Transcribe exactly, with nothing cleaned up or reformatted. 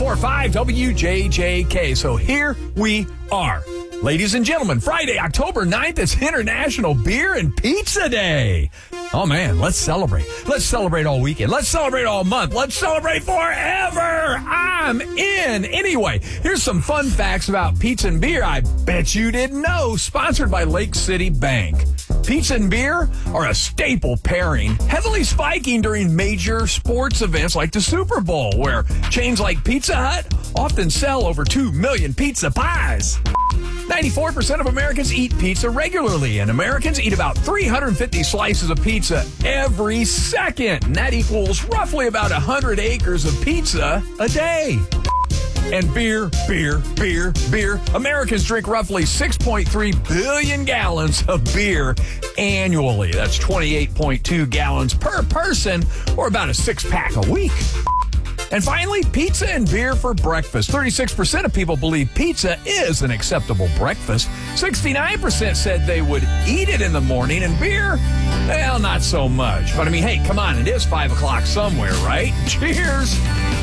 four five W J J K. So here we are. Ladies and gentlemen, Friday, October ninth, it's International Beer and Pizza Day. Oh, man, let's celebrate. Let's celebrate all weekend. Let's celebrate all month. Let's celebrate forever. I'm in. Anyway, here's some fun facts about pizza and beer I bet you didn't know. Sponsored by Lake City Bank. Pizza and beer are a staple pairing, heavily spiking during major sports events like the Super Bowl, where chains like Pizza Hut often sell over two million pizza pies. ninety-four percent of Americans eat pizza regularly, and Americans eat about three hundred fifty slices of pizza every second. And that equals roughly about one hundred acres of pizza a day. And beer, beer, beer, beer. Americans drink roughly six point three billion gallons of beer annually. That's twenty-eight point two gallons per person, or about a six-pack a week. And finally, pizza and beer for breakfast. thirty-six percent of people believe pizza is an acceptable breakfast. sixty-nine percent said they would eat it in the morning, and beer, well, not so much. But I mean, hey, come on, it is five o'clock somewhere, right? Cheers.